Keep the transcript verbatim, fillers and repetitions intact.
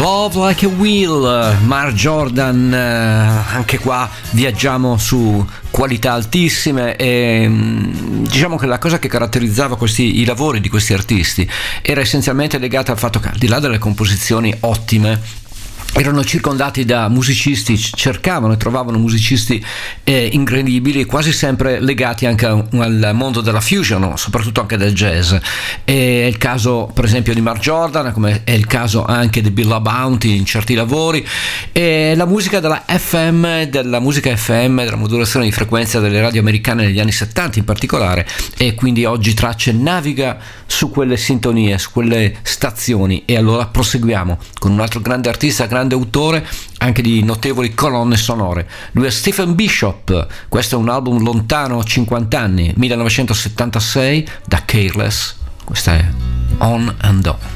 Love Like a Wheel, Mark Jordan. Anche qua viaggiamo su qualità altissime e diciamo che la cosa che caratterizzava questi i lavori di questi artisti era essenzialmente legata al fatto che, al di là delle composizioni ottime, erano circondati da musicisti, cercavano e trovavano musicisti eh, incredibili, quasi sempre legati anche a, al mondo della fusion, soprattutto anche del jazz. È il caso per esempio di Mark Jordan, come è il caso anche di Bill Bounty in certi lavori. E la musica della F M, della musica F M, della modulazione di frequenza delle radio americane negli anni settanta in particolare, e quindi oggi Tracce naviga su quelle sintonie, su quelle stazioni. E allora proseguiamo con un altro grande artista, grande autore anche di notevoli colonne sonore. Lui è Stephen Bishop. Questo è un album lontano cinquanta anni, millenovecentosettantasei, da Careless. Questa è On and On.